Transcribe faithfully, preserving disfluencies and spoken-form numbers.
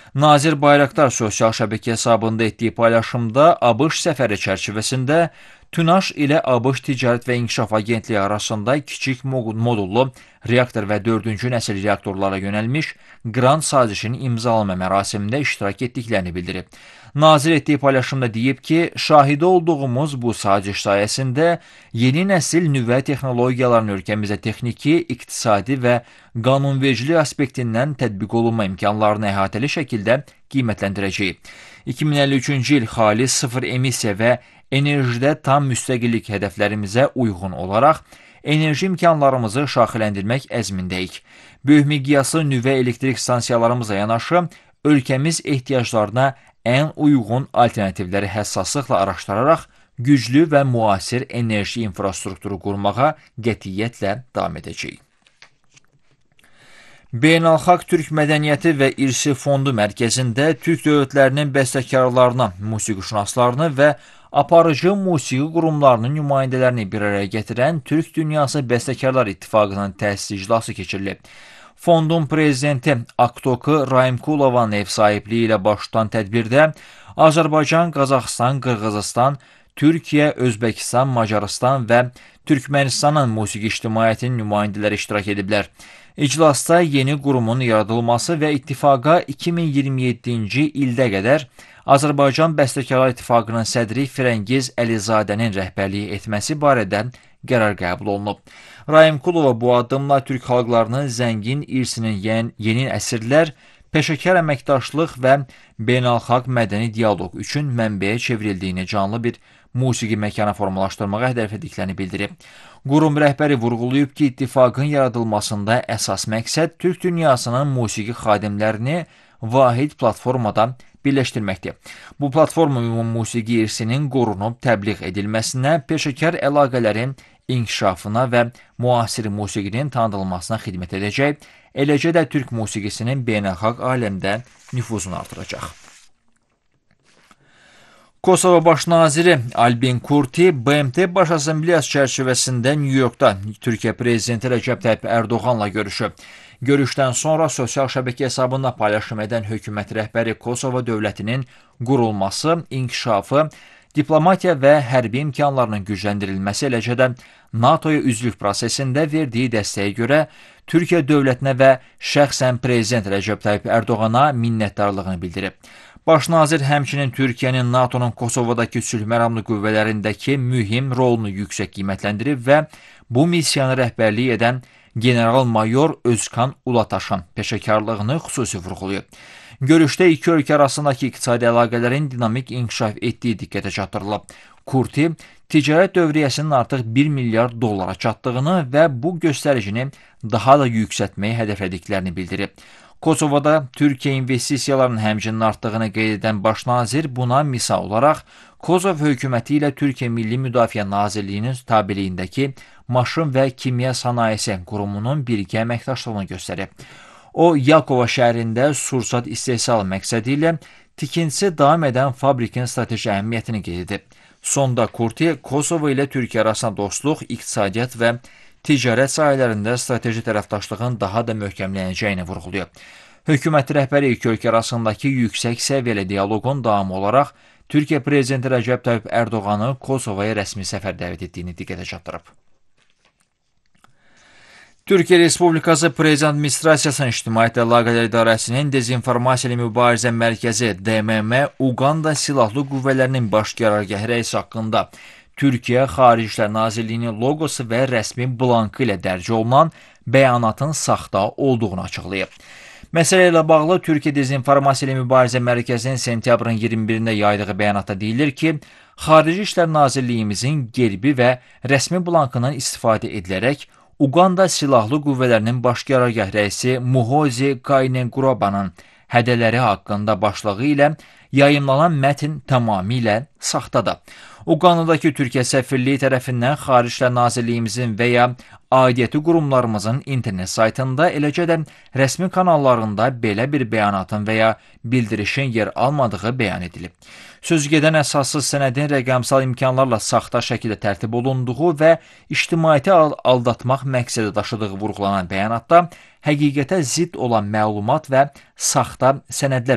Nazir Bayraktar sosial şəbəkə hesabında etdiyi paylaşımda ABŞ səfəri çərçivəsində Tünaş ilə ABŞ Ticarət və İnkişaf Agentliyi arasında kiçik modullu reaktor və dördüncü nəsil reaktorlara yönəlmiş qrant sazişinin imzalama mərasimində iştirak etdiklərini bildirib. Nazir etdiyi paylaşımda deyib ki, şahidi olduğumuz bu saziş sayəsində yeni nəsil nüvə texnologiyalarının ölkəmizdə texniki, iqtisadi və qanunvericilik aspektindən tətbiq olunma imkanlarını əhatəli şəkildə qiymətləndirəcəyik. iki min əlli üçüncü il xalis sıfır emissiya və enerjidə tam müstəqillik hədəflərimizə uyğun olaraq enerji imkanlarımızı şaxələndirmək əzmindəyik. Böyük miqyaslı nüvə elektrik stansiyalarımızla yanaşı, ölkəmiz ehtiyaclarına ən uyğun alternativləri həssaslıqla araşdıraraq güclü və müasir enerji infrastrukturu qurmağa qətiyyətlə davam edəcəyik. Beynəlxalq Türk Mədəniyyəti və İrsi Fondu mərkəzində Türk dövlətlərinin bəstəkarlarını, musiqişünaslarını və aparıcı musiqi qurumlarının nümayəndələrini bir araya gətirən Türk Dünyası Bəstəkarlar İttifaqının təsis iclası keçirilib. Fondun prezidenti Aktoku Raimkulovanın ev sahibliyi ilə başlayan tədbirdə Azərbaycan, Qazaxıstan, Qırğızıstan, Türkiyə, Özbəkistan, Macarıstan və Türkmənistanın musiqi ictimaiyyətinin nümayəndələri iştirak ediblər. İclasda yeni qurumun yaradılması və ittifaqa iki min iyirmi yeddinci ildə qədər Azərbaycan Bəstəkarlar İttifaqının sədri Firəngiz Əlizadənin rəhbərliyi etməsi barədə qərar qəbul olunub. Raimkulova bu addımla Türk xalqlarının zəngin irsinin yeni əsrlər, peşəkar əməkdaşlıq və beynəlxalq mədəni dialoq üçün mənbəyə çevrildiyini canlı bir musiqi məkanı formalaşdırmağa hədəf etdiklərini bildirib. Qurum rəhbəri vurğulayıb ki, ittifaqın yaradılmasında əsas məqsəd Türk dünyasının musiqi xadimlərini vahid platformada birləşdirməkdir. Bu platforma ümumi musiqi irsinin qorunub təbliğ edilməsinə, peşəkar əlaqələrin inkişafına və müasir musiqinin tanıdılmasına xidmət edəcək, eləcə də Türk musiqisinin beynəlxalq aləmdə nüfuzunu artıracaq. Kosova Baş naziri Albin Kurti, B M T Baş Assambleyası çərçivəsində New Yorkda Türkiyə Prezidenti Rəcəb Tayyip Ərdoğanla görüşüb. Görüşdən sonra sosial şəbəkə hesabında paylaşım edən hökumət rəhbəri Kosova dövlətinin qurulması, inkişafı, diplomatiya və hərbi imkanlarının gücləndirilməsi, eləcə də NATOya üzvlük prosesində verdiyi dəstəyə görə Türkiyə dövlətinə və şəxsən Prezident Rəcəb Tayyip Ərdoğana minnətdarlığını bildirib. Baş nazir həmçinin Türkiyənin NATOnun Kosovadakı sülh məramlı qüvvələrindəki mühim rolunu yüksək qiymətləndirib və bu missiyanı rəhbərlik edən general-mayor Özkan Ulataşın peşəkarlığını xüsusi vurğulayıb. Görüşdə iki ölkə arasındakı iqtisadi əlaqələrin dinamik inkişaf etdiyi diqqətə çatdırılıb. Kurti, ticarət dövriyyəsinin artıq bir milyard dollara çatdığını və bu göstəricini daha da yüksəltməyi hədəflədiklərini bildirib. Kosovada Türkiyə investisiyalarının həmçinin artdığını qeyd edən baş nazir buna misal olaraq Kosov hökuməti ilə Türkiyə Milli Müdafiə Nazirliyinin tabeliyindəki Maşın və Kimya Sənayesi qurumunun birgə əməkdaşlığını göstərib. O, Yakova şəhərində sursat istehsalı məqsədi ilə tikintisi davam edən fabrikin strateji əhəmiyyətini qeyd edib. Sonda Kurti, Kosovo ilə Türkiyə arasında dostluq, iqtisadiyyat və ticarət sahələrində strateji tərəfdaşlığın daha da möhkəmlənəcəyini vurğulayıb. Hökumət rəhbəri iki ölkə arasındakı yüksək səviyyəli dialoqun davamı olaraq Türkiyə Prezidenti Rəcəb Tayyip Ərdoğanı Kosovaya rəsmi səfər dəvət etdiyini diqqətə çatdırıb. Türkiyə Respublikası Prezident Administrasiyasının İctimaiyyət Əlaqələr İdarəsinin Dezinformasiya ilə Mübarizə Mərkəzi D M M Uqanda Silahlı Qüvvələrinin Baş Qərargahı rəisi haqqında Türkiyə Xarici İşlər Nazirliyinin loqosu və rəsmi blankı ilə dərc olunan bəyanatın saxta olduğunu açıqlayıb. Məsələ ilə bağlı Türkiyə Dezinformasiya ilə Mübarizə Mərkəzinin sentyabrın iyirmi birində yaydığı bəyanatda deyilir ki, Xarici İşlər Nazirliyimizin gerbi və rəsmi blankından istifadə edilərək Uqanda Silahlı Qüvvələrinin Baş Qərargah rəisi Muhoozi Kainerugaba'nın hədələri haqqında başlığı ilə yayımlanan mətn tamamilə saxtadır. Uqandadakı Türkiyə səfirliyi tərəfindən Xarici İşlər Nazirliyimizin və ya aidiyyəti qurumlarımızın internet saytında, eləcə də rəsmi kanallarında belə bir bəyanatın və ya bildirişin yer almadığı bəyan edilib. Sözügedən əsassız sənədin rəqəmsal imkanlarla saxta şəkildə tərtib olunduğu və ictimaiyyəti aldatmaq məqsədi daşıdığı vurğulanan bəyanatda həqiqətə zidd olan məlumat və saxta sənədlər